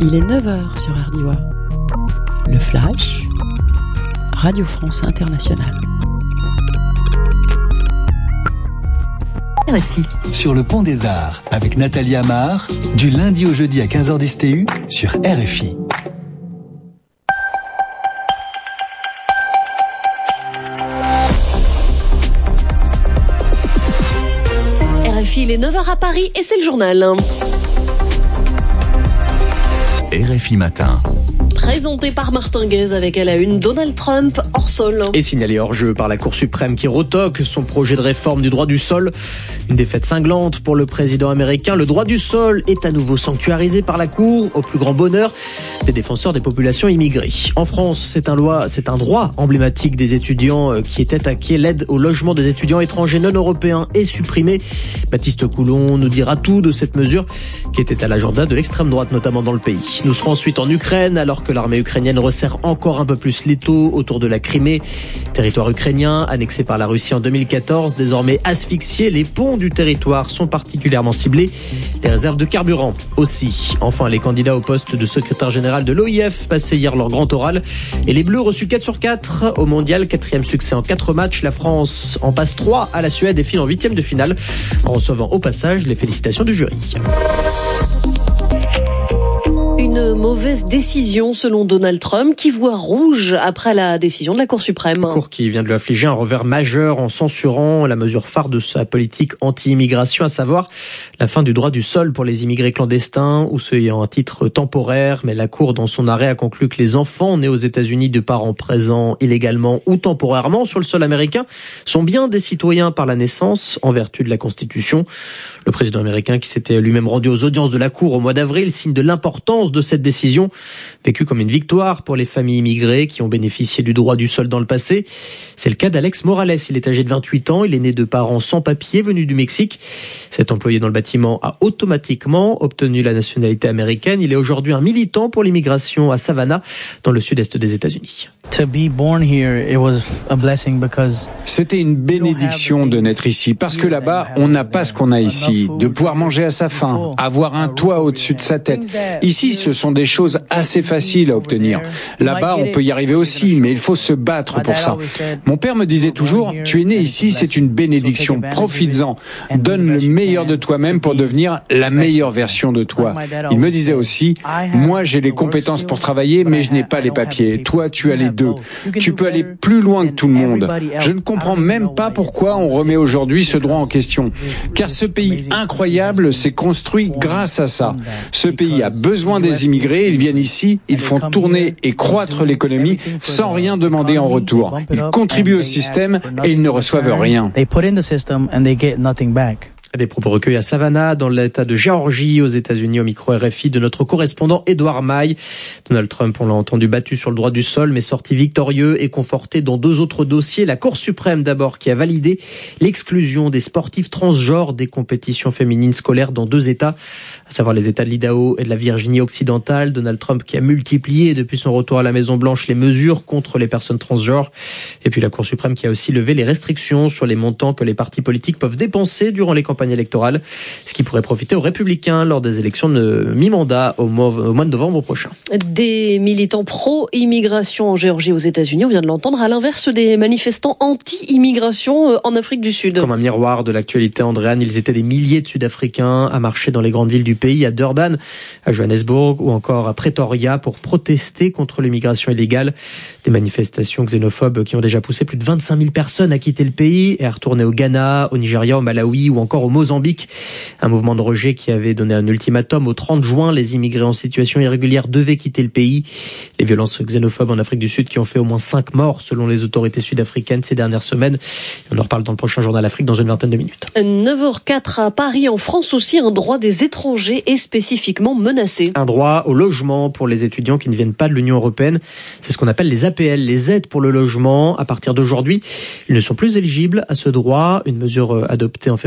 Il est 9h sur RDIWA. Le Flash, Radio France Internationale. RFI. Sur le pont des Arts, avec Nathalie Amar, du lundi au jeudi à 15h10 TU sur RFI. RFI, il est 9h à Paris et c'est le journal. RFI Matin. Présenté par Martin Guez avec à la une Donald Trump hors sol. Et signalé hors jeu par la Cour suprême qui retoque son projet de réforme du droit du sol. Une défaite cinglante pour le président américain. Le droit du sol est à nouveau sanctuarisé par la Cour, au plus grand bonheur des défenseurs des populations immigrées. En France, c'est un droit emblématique des étudiants qui est attaqué. L'aide au logement des étudiants étrangers non européens est supprimée. Baptiste Coulon nous dira tout de cette mesure qui était à l'agenda de l'extrême droite, notamment dans le pays. Nous serons ensuite en Ukraine, alors que l'armée ukrainienne resserre encore un peu plus l'étau autour de la Crimée. Territoire ukrainien, annexé par la Russie en 2014, désormais asphyxié. Les ponts du territoire sont particulièrement ciblés. Les réserves de carburant aussi. Enfin, les candidats au poste de secrétaire général de l'OIF passaient hier leur grand oral. Et les Bleus reçus 4 sur 4 au mondial. 4e succès en 4 matchs. La France en passe 3 à la Suède et file en 8e de finale, en recevant au passage les félicitations du jury. Une mauvaise décision selon Donald Trump qui voit rouge après la décision de la Cour suprême. La Cour qui vient de lui infliger un revers majeur en censurant la mesure phare de sa politique anti-immigration, à savoir la fin du droit du sol pour les immigrés clandestins ou ceux ayant un titre temporaire. Mais la Cour, dans son arrêt, a conclu que les enfants nés aux États-Unis de parents présents illégalement ou temporairement sur le sol américain sont bien des citoyens par la naissance en vertu de la Constitution. Le président américain, qui s'était lui-même rendu aux audiences de la Cour au mois d'avril, signe de l'importance de cette décision, vécue comme une victoire pour les familles immigrées qui ont bénéficié du droit du sol dans le passé. C'est le cas d'Alex Morales. Il est âgé de 28 ans. Il est né de parents sans papier venus du Mexique. Cet employé dans le bâtiment a automatiquement obtenu la nationalité américaine. Il est aujourd'hui un militant pour l'immigration à Savannah, dans le sud-est des États-Unis. C'était une bénédiction de naître ici, parce que là-bas, on n'a pas ce qu'on a ici, de pouvoir manger à sa faim, avoir un toit au-dessus de sa tête. Ici, ce sont des choses assez faciles à obtenir. Là-bas, on peut y arriver aussi, mais il faut se battre pour ça. Mon père me disait toujours, tu es né ici, c'est une bénédiction, profites-en. Donne le meilleur de toi-même pour devenir la meilleure version de toi. Il me disait aussi, moi j'ai les compétences pour travailler, mais je n'ai pas les papiers. Toi, tu as les deux. Tu peux aller plus loin que tout le monde. Je ne comprends même pas pourquoi on remet aujourd'hui ce droit en question. Car ce pays incroyable s'est construit grâce à ça. Ce pays a besoin des immigrés, ils viennent ici, ils font tourner et croître l'économie sans rien demander en retour. Ils contribuent au système et ils ne reçoivent rien. Des propos recueillis à Savannah, dans l'état de Géorgie, aux États-Unis, au micro RFI de notre correspondant Édouard Maille. Donald Trump, on l'a entendu, battu sur le droit du sol, mais sorti victorieux et conforté dans 2 autres dossiers. La Cour suprême, d'abord, qui a validé l'exclusion des sportifs transgenres des compétitions féminines scolaires dans 2 États, à savoir les États de l'Idaho et de la Virginie occidentale. Donald Trump qui a multiplié, depuis son retour à la Maison-Blanche, les mesures contre les personnes transgenres. Et puis la Cour suprême qui a aussi levé les restrictions sur les montants que les partis politiques peuvent dépenser durant les campagnes électorale, ce qui pourrait profiter aux Républicains lors des élections de mi-mandat au mois de novembre prochain. Des militants pro-immigration en Géorgie, aux États-Unis, on vient de l'entendre, à l'inverse des manifestants anti-immigration en Afrique du Sud. Comme un miroir de l'actualité andréane, ils étaient des milliers de Sud-Africains à marcher dans les grandes villes du pays, à Durban, à Johannesburg ou encore à Pretoria pour protester contre l'immigration illégale. Des manifestations xénophobes qui ont déjà poussé plus de 25 000 personnes à quitter le pays et à retourner au Ghana, au Nigeria, au Malawi ou encore au Mozambique. Un mouvement de rejet qui avait donné un ultimatum au 30 juin. Les immigrés en situation irrégulière devaient quitter le pays. Les violences xénophobes en Afrique du Sud qui ont fait au moins 5 morts selon les autorités sud-africaines ces dernières semaines. On en reparle dans le prochain Journal Afrique dans une vingtaine de minutes. 9h04 à Paris. En France aussi, un droit des étrangers est spécifiquement menacé. Un droit au logement pour les étudiants qui ne viennent pas de l'Union européenne. C'est ce qu'on appelle les APL, les aides pour le logement. À partir d'aujourd'hui, ils ne sont plus éligibles à ce droit. Une mesure adoptée en février dernier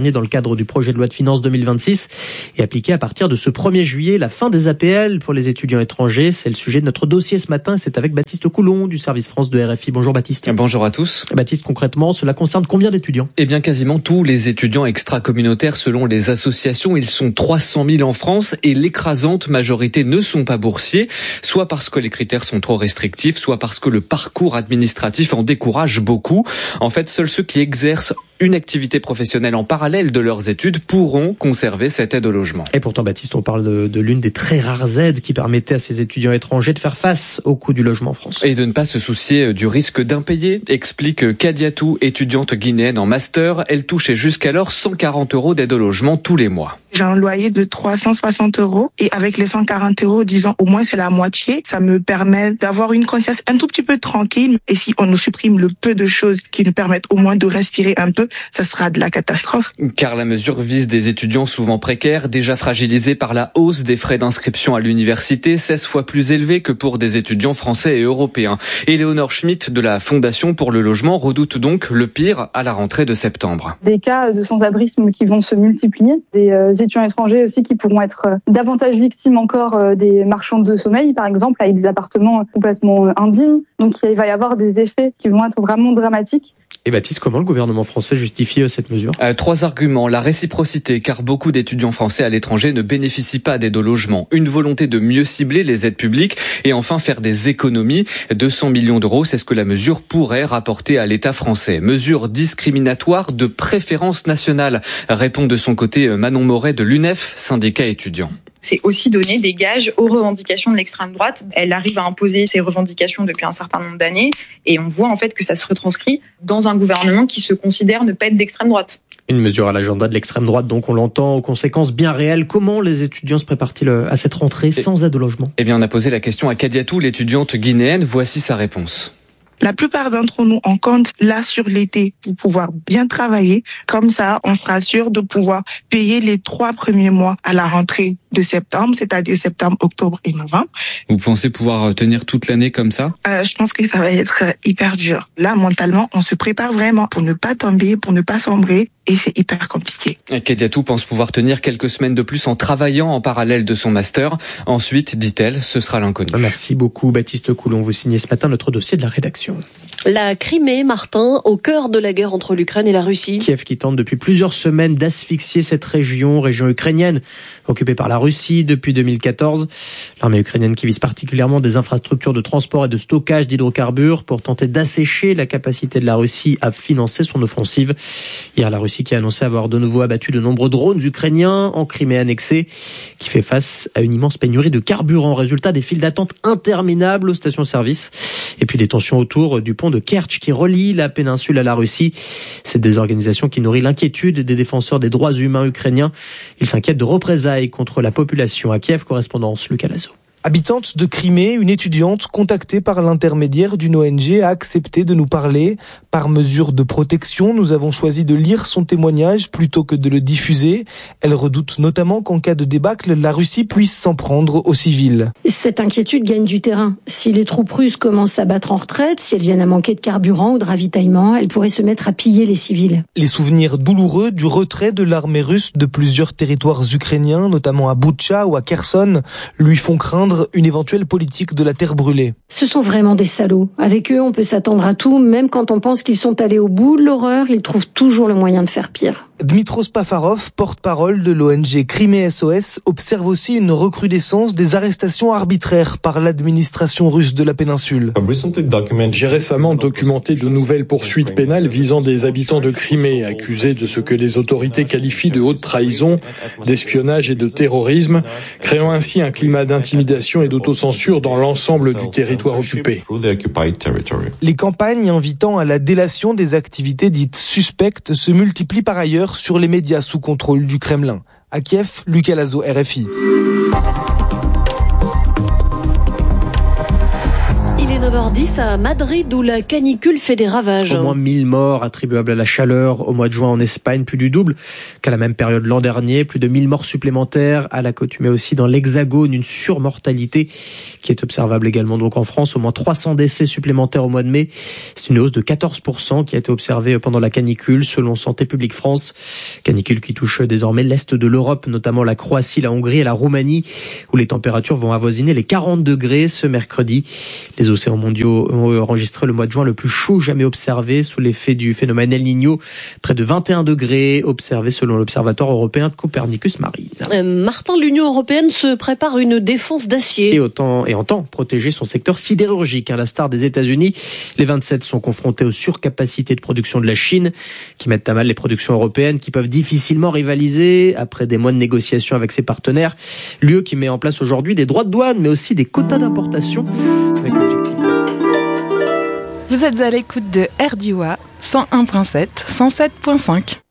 dernier dans le cadre du projet de loi de finances 2026 et appliqué à partir de ce 1er juillet. La fin des APL pour les étudiants étrangers, c'est le sujet de notre dossier ce matin. C'est avec Baptiste Coulon du service France de RFI. Bonjour Baptiste. Bonjour à tous. Baptiste, concrètement, cela concerne combien d'étudiants ? Eh bien, quasiment tous les étudiants extra-communautaires selon les associations. Ils sont 300 000 en France et l'écrasante majorité ne sont pas boursiers, soit parce que les critères sont trop restrictifs, soit parce que le parcours administratif en décourage beaucoup. En fait, seuls ceux qui exercent une activité professionnelle en parallèle de leurs études pourront conserver cette aide au logement. Et pourtant, Baptiste, on parle de l'une des très rares aides qui permettait à ces étudiants étrangers de faire face au coût du logement en France. Et de ne pas se soucier du risque d'impayé, explique Kadiatou, étudiante guinéenne en master. Elle touchait jusqu'alors 140 € d'aide au logement tous les mois. J'ai un loyer de 360 € et avec les 140 €, disons, au moins c'est la moitié. Ça me permet d'avoir une conscience un tout petit peu tranquille. Et si on nous supprime le peu de choses qui nous permettent au moins de respirer un peu, ça sera de la catastrophe. Car la mesure vise des étudiants souvent précaires, déjà fragilisés par la hausse des frais d'inscription à l'université, 16 fois plus élevés que pour des étudiants français et européens. Éléonore Schmitt de la Fondation pour le logement redoute donc le pire à la rentrée de septembre. Des cas de sans-abrisme qui vont se multiplier, des étudiants étrangers aussi qui pourront être davantage victimes encore des marchands de sommeil, par exemple, avec des appartements complètement indignes. Donc il va y avoir des effets qui vont être vraiment dramatiques. Et Baptiste, comment le gouvernement français justifie cette mesure ? 3 arguments. La réciprocité, car beaucoup d'étudiants français à l'étranger ne bénéficient pas d'aide au logement. Une volonté de mieux cibler les aides publiques et enfin faire des économies. 200 millions d'euros, c'est ce que la mesure pourrait rapporter à l'État français. Mesure discriminatoire de préférence nationale, répond de son côté Manon Moret de l'UNEF, syndicat étudiant. C'est aussi donner des gages aux revendications de l'extrême droite. Elle arrive à imposer ses revendications depuis un certain nombre d'années et on voit en fait que ça se retranscrit dans un gouvernement qui se considère ne pas être d'extrême droite. Une mesure à l'agenda de l'extrême droite, donc on l'entend, aux conséquences bien réelles. Comment les étudiants se préparent-ils à cette rentrée sans aide au logement ? Eh bien, on a posé la question à Kadiatou, l'étudiante guinéenne. Voici sa réponse. La plupart d'entre nous, on compte là sur l'été pour pouvoir bien travailler. Comme ça, on sera sûr de pouvoir payer les 3 premiers mois à la rentrée de septembre, c'est-à-dire septembre, octobre et novembre. Vous pensez pouvoir tenir toute l'année comme ça ? Je pense que ça va être hyper dur. Là, mentalement, on se prépare vraiment pour ne pas tomber, pour ne pas sombrer. Et c'est hyper compliqué. Kadiatou pense pouvoir tenir quelques semaines de plus en travaillant en parallèle de son master. Ensuite, dit-elle, ce sera l'inconnu. Merci beaucoup Baptiste Coulon. Vous signez ce matin notre dossier de la rédaction. La Crimée, Martin, au cœur de la guerre entre l'Ukraine et la Russie. Kiev qui tente depuis plusieurs semaines d'asphyxier cette région ukrainienne, occupée par la Russie depuis 2014. L'armée ukrainienne qui vise particulièrement des infrastructures de transport et de stockage d'hydrocarbures pour tenter d'assécher la capacité de la Russie à financer son offensive. Hier, la Russie qui a annoncé avoir de nouveau abattu de nombreux drones ukrainiens en Crimée annexée, qui fait face à une immense pénurie de carburant. Résultat, des files d'attente interminables aux stations-service. Et puis des tensions autour du pont de Kerch qui relie la péninsule à la Russie. Cette désorganisation qui nourrit l'inquiétude des défenseurs des droits humains ukrainiens. Ils s'inquiètent de représailles contre la population. À Kiev, correspondance Lucas Lazo. Habitante de Crimée, une étudiante contactée par l'intermédiaire d'une ONG a accepté de nous parler. Par mesure de protection, nous avons choisi de lire son témoignage plutôt que de le diffuser. Elle redoute notamment qu'en cas de débâcle, la Russie puisse s'en prendre aux civils. Cette inquiétude gagne du terrain. Si les troupes russes commencent à battre en retraite, si elles viennent à manquer de carburant ou de ravitaillement, elles pourraient se mettre à piller les civils. Les souvenirs douloureux du retrait de l'armée russe de plusieurs territoires ukrainiens, notamment à Boutcha ou à Kherson, lui font craindre une éventuelle politique de la terre brûlée. Ce sont vraiment des salauds. Avec eux, on peut s'attendre à tout, même quand on pense qu'ils sont allés au bout de l'horreur, ils trouvent toujours le moyen de faire pire. Dmitro Spafarov, porte-parole de l'ONG Crimée SOS, observe aussi une recrudescence des arrestations arbitraires par l'administration russe de la péninsule. J'ai récemment documenté de nouvelles poursuites pénales visant des habitants de Crimée, accusés de ce que les autorités qualifient de haute trahison, d'espionnage et de terrorisme, créant ainsi un climat d'intimidation et d'autocensure dans l'ensemble du territoire occupé. Les campagnes invitant à la délation des activités dites suspectes se multiplient par ailleurs sur les médias sous contrôle du Kremlin. À Kiev, Lucas Lazo, RFI. Il est 9h. 9h10 à Madrid où la canicule fait des ravages. Au moins 1000 morts attribuables à la chaleur au mois de juin en Espagne, plus du double qu'à la même période l'an dernier. Plus de 1000 morts supplémentaires à la côte, mais aussi dans l'Hexagone, une surmortalité qui est observable également donc en France. Au moins 300 décès supplémentaires au mois de mai. C'est une hausse de 14% qui a été observée pendant la canicule selon Santé publique France. Canicule qui touche désormais l'est de l'Europe, notamment la Croatie, la Hongrie et la Roumanie, où les températures vont avoisiner les 40 degrés ce mercredi. Les océans mondiaux ont enregistré le mois de juin le plus chaud jamais observé sous l'effet du phénomène El Niño. Près de 21 degrés observés selon l'Observatoire européen Copernicus Marine. Martin, l'Union européenne se prépare une défense d'acier. Et entend protéger son secteur sidérurgique. À la star des États-Unis, les 27 sont confrontés aux surcapacités de production de la Chine qui mettent à mal les productions européennes qui peuvent difficilement rivaliser après des mois de négociations avec ses partenaires. L'UE qui met en place aujourd'hui des droits de douane mais aussi des quotas d'importation avec l'objectif. Vous êtes à l'écoute de RDUA 101.7, 107.5.